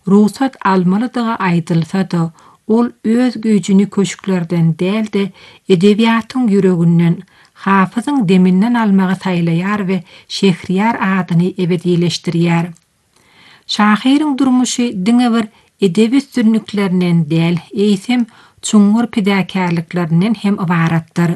ruhsat almalıdığı aydılsa da, ol öz gücünü köşklerden değil de edebiyatın yüreğinden, hafızın deminden almağı saylayar ve Şehriyar adını ebedileştiriyar. Şahirin durmuşu diňe bir edebi sürnüklerinden değil, eýsem çuňur pidakarlyklarynyň hem ibaratdyr.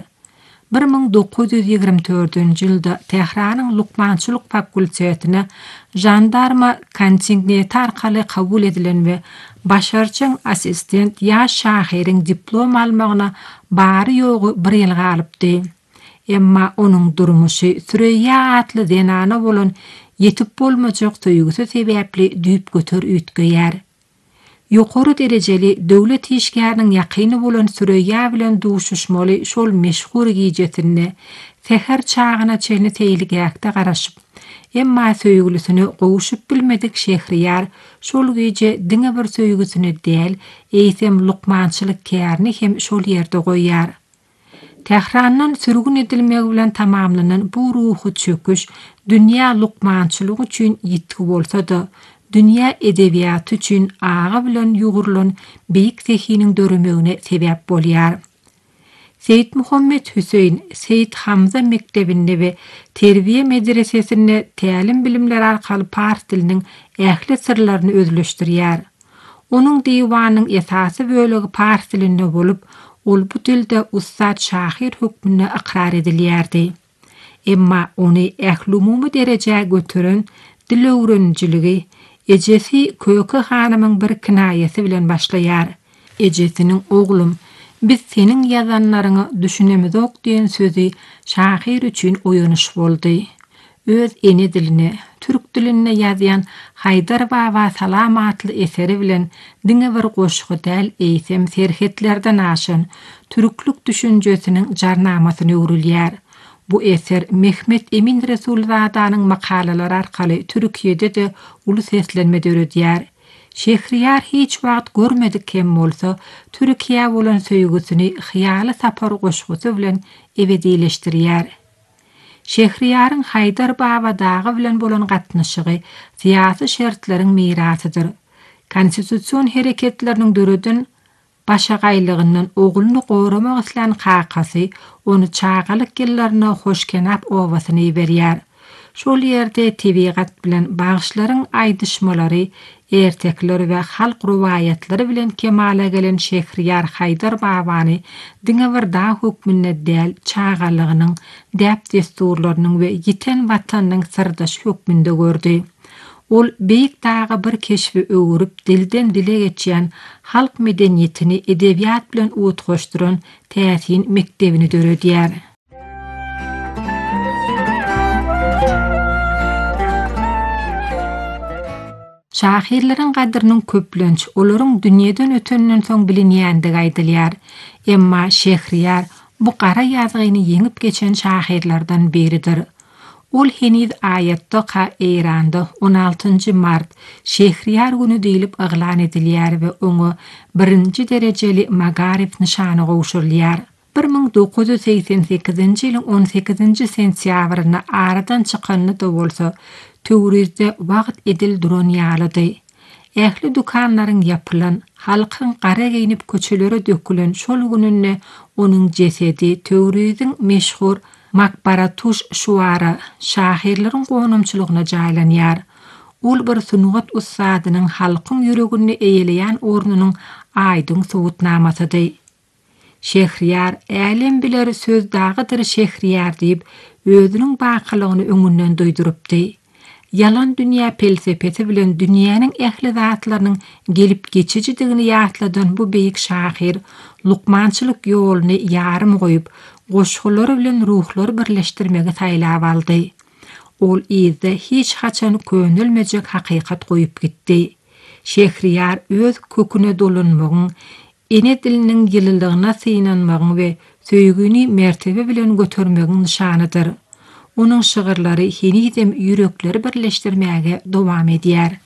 1924-nji ýylda Tehranyň Lukmançylyk fakultetine jandarma kontingenti arkaly kabul edilen we başarçyň assistent ýaş şahirin diplom almagyna bary ýogy 1 ýyl galypdy. Emma onuň durmuşy Süreyya atly zenana bolan yetip bolmajak töýgüsi sebäpli düýp götür ütgeýär. Ýokary derejeli döwlet işgäriniň ýakyny bolan Süreyya bilen duşuşmaly şol meşhur gijetine seher çağına çelni teýilgäkde garaşyp, emma söýgülisini gowuşup bilmedik Şehriyar şol gije diňe bir söýgüsini däl, eýsem lukmançylyk kärni hem şol ýerde goýýar. Tehrandan sürgün edilmegi bilen tamamlanan bu ruhu çöküş, dünýä lukmançylygy üçin ýitgi bolsa da, dünýä edebiýaty üçin ağa bilen ýugurulan beýik zehiniň dörümegine sebäp bolýar. Seyit Muhammed Hüseyin, Seyit Hamza mektebinde we terbiýe medresesinde tälim bilimler arkaly pars diliniň ähli sirlerini özleşdirýär. Onuň diwananyň esasy bölegi pars dilinde bolup, ol bu dilde Ustad Şahir hükmüne ikrar edilýärdi. Emma ony ählumumy derejäge götüren dil öwrenjiligi ejesi Köke hanymyň bir kinaýasy bilen başlaýar. Ejesiniň oglum, biz senin ýazanlaryňy düşünemizok diýen sözi Şahir üçin oýanyş boldy. Öz ene diline, türk diline ýazýan Haydar Baba Salam atly eseri bilen diňe bir goşgy däl eýsem serhetlerden aşan türklük düşünjesiniň jarnamasyny öwrülýär. Bu eser Mehmet Emin Resulzadanyň makalalary arkaly Türkiýede de uly seslenme döredýär. Şehriyar hiç wagt görmedik hem bolsa, Türkiýe bolan söýgüsini hyýaly sapar goşgusy bilen ebedileşdirýär. Şehriyarın Haydar Baba dağı bilen bolan gatnaşygy siyasi şertlerin mirasydyr. Konstitusiýon hereketleriniň döredin başagaýlygyndan ogluny goramak islen kakasy onu çağalyk ýyllarına hoşkenap owasyny berýär. Şol ýerde tebigat bilen bagyşlaryň aýdyşmalary, ertekler we halk ruwayatlary bilen kemale gelen Şehriyar Haydar Babany diňe bir da hükmüne däl çağalygynyň, däp desturlarynyň we ýiten watanyň sırdaş hükmünde gördü. Ol beýik dağa bir keşfi öwürüp dilden dile geçýän halk medeniýetini edebiýat bilen uwutgoşduran täsin mektebini döredýär. Şahirlerin gadrynyň köplenç, olaryň dünýeden ötenden soň bilinýändigi aýdylýar. Emma Şehriyar bu gara ýazgyny ýeňip geçen şahirlerden biridir. Ol heniz ayatda Eýranda 16 mart Şehriyar günü diýilip eglan edilýär we oňa 1-nji derejeli Magarif nişany gowşurulýar. 1988-nji ýylyň 18-nji sentýabryna aradan çykanyny da bolsa, töwrizde wagt edil duran ýalydy. Ähli dukanlaryň ýapylan, halkyň gara giyinip köçelere dökülen şol gününe onuň jesedi töwriziň meşhur Makbaratuş şuara şahirlerin gonumçylygyna jaýlanýar. Ol bir sunugat ustadynyň halkyň ýüregini eýeleýän ornunyň aýdyň sowutnamasydy. Şehriyar älim biler söz dağıdır Şehriyar diýip özüniň bakylygyny öňünden duýdurypdy. Yalan dünýä felsefesi bilen dünýäniň ähli zatlarynyň gelip geçijidigini ýatladan bu beýik şahir lukmançylyk ýoluny ýarym goýup, goşgulary bilen ruhlary birleşdirmegi taýlap aldy. Ol ýerde hiç haçan könülmejek hakykat goýup gitdi. Şehriyar öz köküne dolanmagyň, ene diliniň ýyllygyna synanmagyň we söýgüni mertebe bilen götürmegiň nişanydyr. Onuň şygyrlary henidem ýürekleri birleşdirmäge dowam edýär.